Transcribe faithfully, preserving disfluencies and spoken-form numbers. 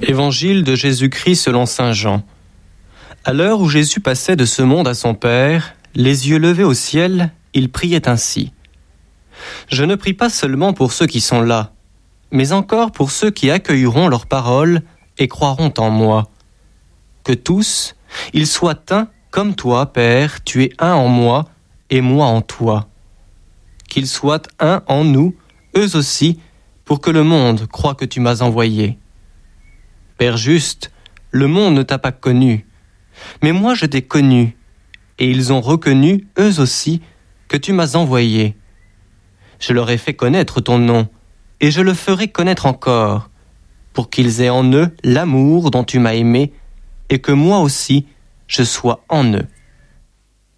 Évangile de Jésus-Christ selon saint Jean. À l'heure où Jésus passait de ce monde à son Père, les yeux levés au ciel, il priait ainsi. Je ne prie pas seulement pour ceux qui sont là, mais encore pour ceux qui accueilleront leurs paroles et croiront en moi. Que tous, ils soient un comme toi, Père, tu es un en moi et moi en toi. Qu'ils soient un en nous, eux aussi, pour que le monde croie que tu m'as envoyé. Père juste, le monde ne t'a pas connu, mais moi je t'ai connu, et ils ont reconnu, eux aussi, que tu m'as envoyé. Je leur ai fait connaître ton nom, et je le ferai connaître encore, pour qu'ils aient en eux l'amour dont tu m'as aimé, et que moi aussi je sois en eux.